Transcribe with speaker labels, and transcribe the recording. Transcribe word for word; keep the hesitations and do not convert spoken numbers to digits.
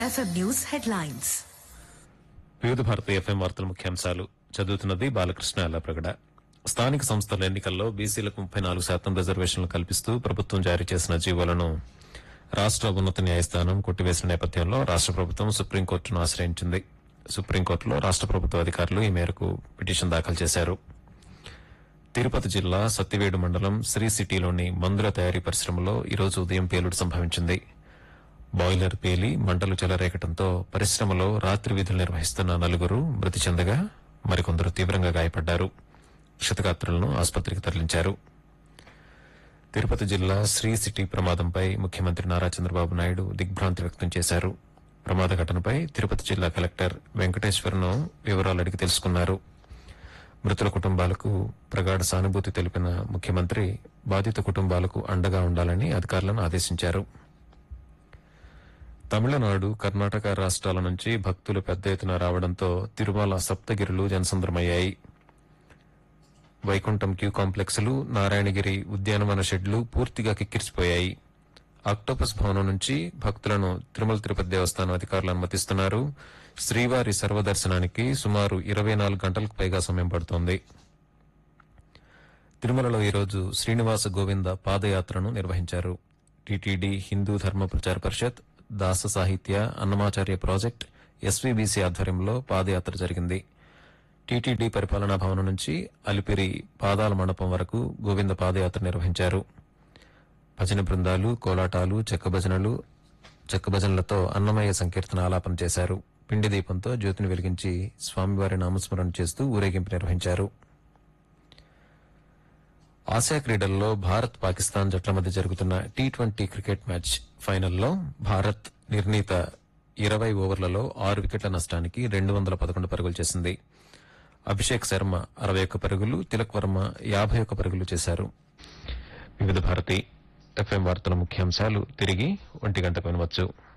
Speaker 1: FM news headlines.
Speaker 2: వివిధ Bharati FM వార్తల ముఖ్యాంశాలు చదువుతున్నది బాలకృష్ణ అల్లప్రగడ. స్థానిక సంస్థల ఎన్నికల్లో బీసీలకు ముప్పై నాలుగు శాతం రిజర్వేషన్లు కల్పిస్తూ ప్రభుత్వం జారీ చేసిన జీవోలను రాష్ట ఉన్నత న్యాయస్థానం కొట్టివేసిన నేపథ్యంలో రాష్ట ప్రభుత్వం సుప్రీంకోర్టును ఆశ్రయించింది. సుప్రీంకోర్టులో రాష్ట ప్రభుత్వ అధికారులు ఈ మేరకు పిటిషన్ దాఖలు చేశారు. తిరుపతి జిల్లా సత్తివేడు మండలం శ్రీ సిటీలోని మందుల తయారీ పరిశ్రమలో ఈరోజు ఉదయం పేలుడు సంభవించింది. బాయిలర్ పేలి మంటలు చెలరేగడంతో పరిశ్రమలో రాత్రి విధులు నిర్వహిస్తున్న నలుగురు మృతి చెందగా మరికొందరు తీవ్రంగా గాయపడ్డారు. క్షతగాత్రులను ఆసుపత్రికి తరలించారు. తిరుపతి జిల్లా శ్రీ సిటీ ప్రమాదంపై ముఖ్యమంత్రి నారా చంద్రబాబు నాయుడు దిగ్భ్రాంతి వ్యక్తం చేశారు. ప్రమాద ఘటనపై తిరుపతి జిల్లా కలెక్టర్ వెంకటేశ్వర్ను వివరాలు అడిగి తెలుసుకున్నారు. మృతుల కుటుంబాలకు ప్రగాఢ సానుభూతి తెలిపిన ముఖ్యమంత్రి బాధిత కుటుంబాలకు అండగా ఉండాలని అధికారులను ఆదేశించారు. తమిళనాడు, కర్ణాటక రాష్ట్రాల నుంచి భక్తులు పెద్ద ఎత్తున రావడంతో తిరుమల సప్తగిరులు జనసంద్రమయ్యాయి. వైకుంఠం క్యూ కాంప్లెక్స్లు, నారాయణగిరి ఉద్యానవన షెడ్లు పూర్తిగా కిక్కిరిసిపోయాయి. ఆక్టోపస్ భవనం నుంచి భక్తులను తిరుమల తిరుపతి దేవస్థానం అధికారులు అనుమతిస్తున్నారు. శ్రీవారి సర్వదర్శనానికి సుమారు ఇరవై నాలుగు గంటలకు పైగా సమయం పడుతోంది. తిరుమలలో ఈరోజు శ్రీనివాస గోవింద పాదయాత్రను నిర్వహించారు. టీటీడీ, హిందూ ధర్మ ప్రచార పరిషత్, దాస సాహిత్య, అన్నమాచార్య ప్రాజెక్ట్, ఎస్వీబీసీ ఆధ్వర్యంలో పాదయాత్ర జరిగింది. టీటీడీ పరిపాలనా భవనం నుంచి అలిపిరి పాదాల మండపం వరకు గోవింద పాదయాత్ర నిర్వహించారు. భజన బృందాలు, కోలాటాలు, చెక్క భజనలు చెక్క భజనలతో అన్నమయ్య సంకీర్తన ఆలాపన చేశారు. పిండి దీపంతో జ్యోతిని వెలిగించి స్వామివారి నామస్మరణ చేస్తూ ఊరేగింపు నిర్వహించారు. ఆసియా క్రీడల్లో భారత్, పాకిస్తాన్ జట్ల మధ్య జరుగుతున్న టీ ట్వంటీ క్రికెట్ మ్యాచ్ ఫైనల్లో భారత్ నిర్ణీత ఇరవై ఓవర్లలో ఆరు వికెట్ల నష్టానికి రెండు వందల పదకొండు పరుగులు చేసింది. అభిషేక్ శర్మ అరవై ఒక్క పరుగులు, తిలక్ వర్మ యాభై ఒక్క పరుగులు చేశారు. వివిధ భారతి ఎఫ్ఎం వార్తల ముఖ్యాంశాలు తిరిగి ఒంటి గంటకు వినవచ్చు.